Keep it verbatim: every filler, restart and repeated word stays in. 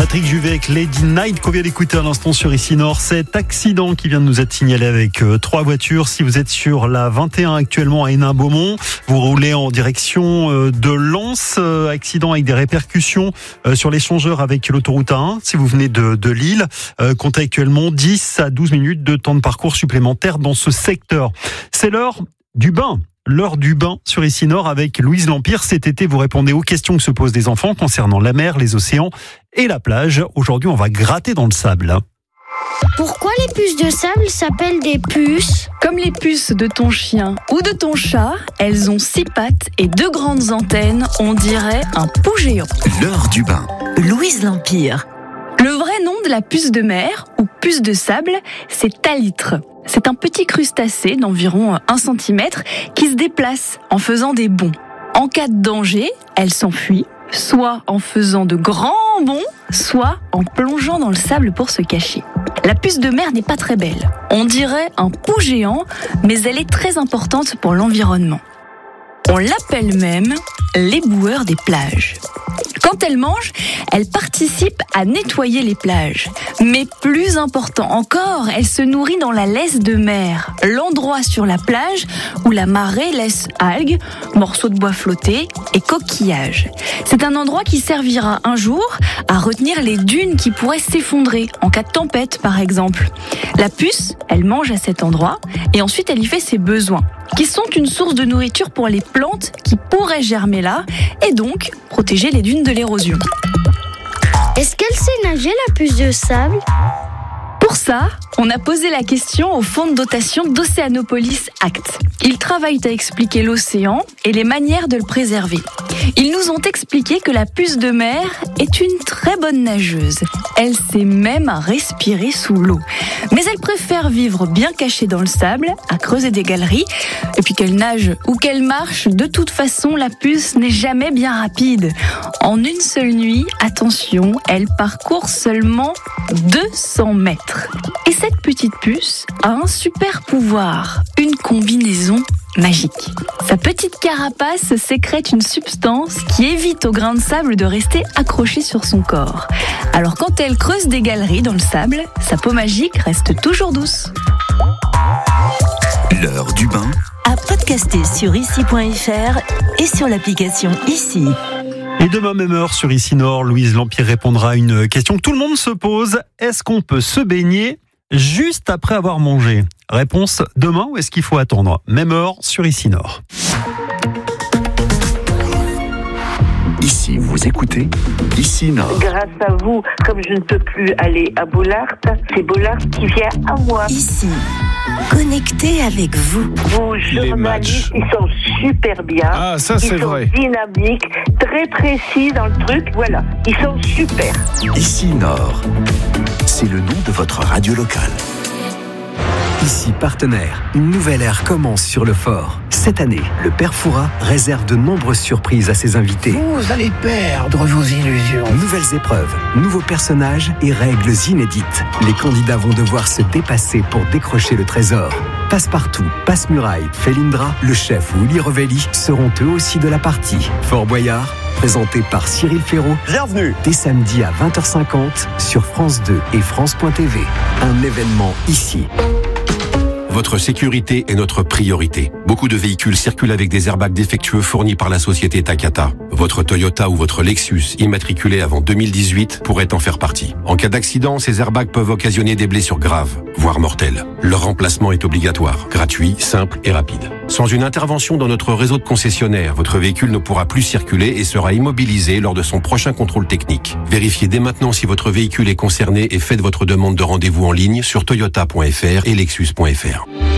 Patrick Juvet avec Lady Night qu'on vient d'écouter à l'instant sur Ici Nord. Cet accident qui vient de nous être signalé avec euh, trois voitures. Si vous êtes sur la vingt et un actuellement à Hénin-Beaumont, vous roulez en direction euh, de Lens. Euh, accident avec des répercussions euh, sur l'échangeur avec l'autoroute A un. Si vous venez de, de Lille, euh, comptez actuellement dix à douze minutes de temps de parcours supplémentaire dans ce secteur. C'est l'heure du bain. L'heure du bain sur Ici Nord avec Louise Lampire. Cet été, vous répondez aux questions que se posent des enfants concernant la mer, les océans et la plage. Aujourd'hui, on va gratter dans le sable. Pourquoi les puces de sable s'appellent des puces ? Comme les puces de ton chien ou de ton chat, elles ont six pattes et deux grandes antennes, on dirait un pou géant. L'heure du bain. Louise Lampire. Le vrai nom de la puce de mer ou puce de sable, c'est talitre. C'est un petit crustacé d'environ un centimètre qui se déplace en faisant des bonds. En cas de danger, elle s'enfuit, soit en faisant de grands bonds, soit en plongeant dans le sable pour se cacher. La puce de mer n'est pas très belle. On dirait un pou géant, mais elle est très importante pour l'environnement. On l'appelle même l'éboueur des plages. Quand elle mange, elle participe à nettoyer les plages. Mais plus important encore, elle se nourrit dans la laisse de mer, l'endroit sur la plage où la marée laisse algues, morceaux de bois flottés et coquillages. C'est un endroit qui servira un jour à retenir les dunes qui pourraient s'effondrer en cas de tempête par exemple. La puce, elle mange à cet endroit et ensuite elle y fait ses besoins, qui sont une source de nourriture pour les plantes qui pourraient germer là et donc protéger les dunes de l'érosion. Est-ce qu'elle sait nager, la puce de sable ? Pour ça, on a posé la question au Fonds de dotation d'Océanopolis Act. Ils travaillent à expliquer l'océan et les manières de le préserver. Ils nous ont expliqué que la puce de mer est une très bonne nageuse. Elle sait même respirer sous l'eau. Mais elle préfère vivre bien cachée dans le sable, à creuser des galeries. Et puis qu'elle nage ou qu'elle marche, de toute façon, la puce n'est jamais bien rapide. En une seule nuit, attention, elle parcourt seulement deux cents mètres. Et cette petite puce a un super pouvoir, une combinaison magique. Sa petite carapace sécrète une substance qui évite au grain de sable de rester accroché sur son corps. Alors quand elle creuse des galeries dans le sable, sa peau magique reste toujours douce. L'heure du bain. À podcaster sur ici point f r et sur l'application Ici. Et demain même heure sur Ici Nord, Louise Lampire répondra à une question que tout le monde se pose. Est-ce qu'on peut se baigner juste après avoir mangé ? Réponse demain ou est-ce qu'il faut attendre ? Même heure sur Ici Nord. Ici, vous écoutez Ici Nord. Grâce à vous, comme je ne peux plus aller à Bollard, c'est Bollard qui vient à moi. Ici, connecté avec vous. Vos journalistes, ils sont super bien. Ah, ça c'est ils sont vrai. dynamiques, très précis dans le truc. Voilà, ils sont super. Ici Nord. C'est le nom de votre radio locale. Ici partenaire, une nouvelle ère commence sur le fort. Cette année, le Père Fouras réserve de nombreuses surprises à ses invités. Vous allez perdre vos illusions. Nouvelles épreuves, nouveaux personnages et règles inédites. Les candidats vont devoir se dépasser pour décrocher le trésor. Passepartout, Passe-Muraille, Felindra, le chef ou Willy Revelli seront eux aussi de la partie. Fort Boyard, présenté par Cyril Ferraud. Bienvenue. Dès samedi à vingt heures cinquante sur France deux et France point T V. Un événement ici. Votre sécurité est notre priorité. Beaucoup de véhicules circulent avec des airbags défectueux fournis par la société Takata. Votre Toyota ou votre Lexus, immatriculé avant deux mille dix-huit, pourrait en faire partie. En cas d'accident, ces airbags peuvent occasionner des blessures graves, voire mortelles. Leur remplacement est obligatoire, gratuit, simple et rapide. Sans une intervention dans notre réseau de concessionnaires, votre véhicule ne pourra plus circuler et sera immobilisé lors de son prochain contrôle technique. Vérifiez dès maintenant si votre véhicule est concerné et faites votre demande de rendez-vous en ligne sur toyota point f r et lexus point f r.